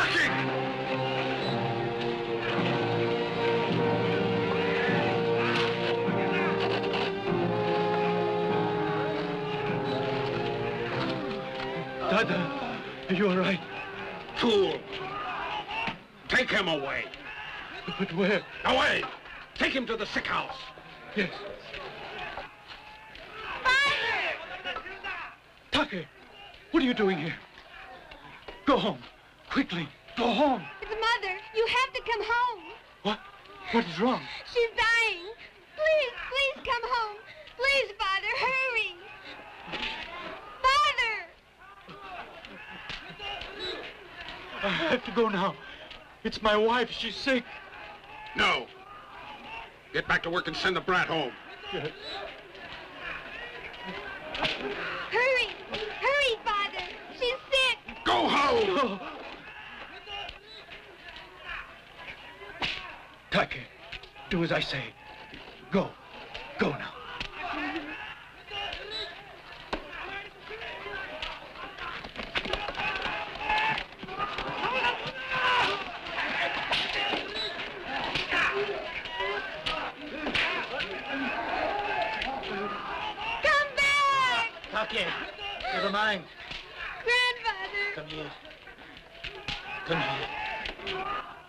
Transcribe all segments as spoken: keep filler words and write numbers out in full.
working! Dada, are you all right? Fool! Take him away. But where? Away! Take him to the sick house. Yes. Take, what are you doing here? Go home. Quickly. Go home. It's Mother. You have to come home. What? What is wrong? She's dying. Please, please come home. Please, Father, hurry. Father! I have to go now. It's my wife. She's sick. No. Get back to work and send the brat home. Yes. Hurry! Hurry, Father! She's sick! Go home! Oh. Take, do as I say. Go. Go now. Take, never mind. Grandfather! Come here. Come here.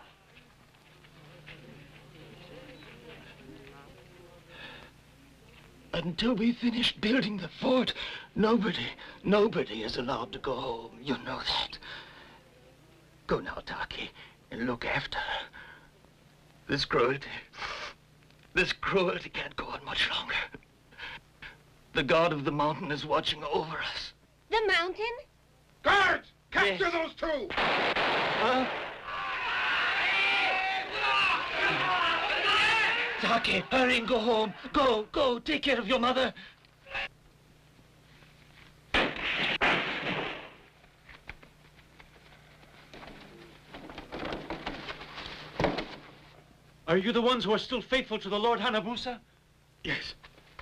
Until we finish building the fort, nobody, nobody is allowed to go home. You know that. Go now, Taki, and look after her. This cruelty, this cruelty can't go on much longer. The god of the mountain is watching over us. The mountain? Guards! Capture Yes. those two! Huh? Taki, hurry and go home. Go, go, take care of your mother. Are you the ones who are still faithful to the Lord Hanabusa? Yes.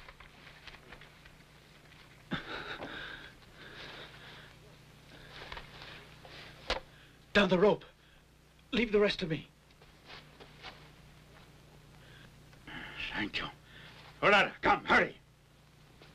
Down the rope. Leave the rest to me. Thank you. Orada, come.